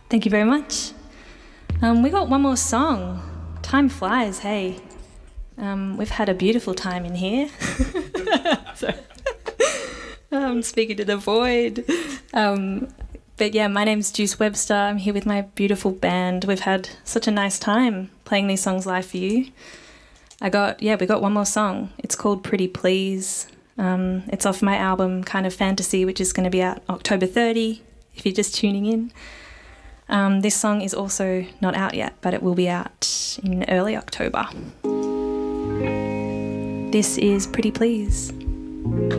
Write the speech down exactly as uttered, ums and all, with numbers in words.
Thank you very much. Um, we got one more song. Time flies, hey. Um, we've had a beautiful time in here. So, I'm speaking to the void. Um, but yeah, my name's Juice Webster. I'm here with my beautiful band. We've had such a nice time playing these songs live for you. I got, yeah, we got one more song. It's called Pretty Please. Um, it's off my album Kind of Fantasy, which is going to be out October thirtieth, if you're just tuning in. Um, this song is also not out yet, but it will be out in early October. This is Pretty Please.